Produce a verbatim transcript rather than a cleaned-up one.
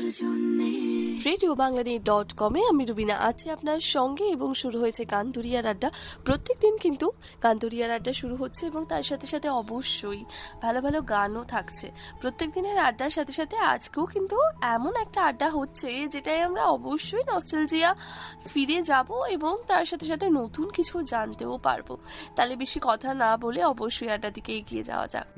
Radio Bangladesh dot কমে আমি রুবিনা আছি আপনার সঙ্গে এবং শুরু হয়েছে গানদুরিয়ার আড্ডা। প্রত্যেক দিন কিন্তু গানদুরিয়ার আড্ডা শুরু হচ্ছে এবং তার সাথে সাথে অবশ্যই ভালো ভালো গানও থাকছে। প্রত্যেক দিনের আড্ডার সাথে সাথে আজকেও কিন্তু এমন একটা আড্ডা হচ্ছে যেটাই আমরা অবশ্যই নস্টালজিয়া ফিরে যাব এবং তার সাথে সাথে নতুন কিছু জানতেও পারবো। তাহলে বেশি কথা না বলে অবশ্যই আড্ডা দিকে এগিয়ে যাওয়া যাক।